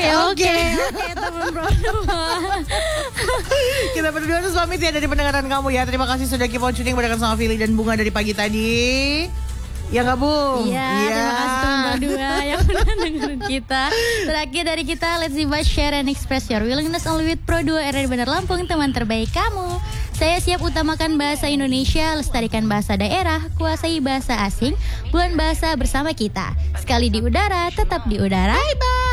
Oke, teman berdua. Kita berdua harus pamit ya dari pendengaran kamu ya. Terima kasih sudah keep on tuning barengan sama Fili dan Bunga dari pagi tadi. Ya nggak Bung? Iya, terima kasih teman berdua yang udah dengerin kita. Terakhir dari kita, let's invite, share, and express your willingness only with Pro 2 RRI Bandar Lampung, teman terbaik kamu. Saya siap utamakan bahasa Indonesia, lestarikan bahasa daerah, kuasai bahasa asing, bulan bahasa bersama kita. Sekali di udara, tetap di udara. Bye-bye.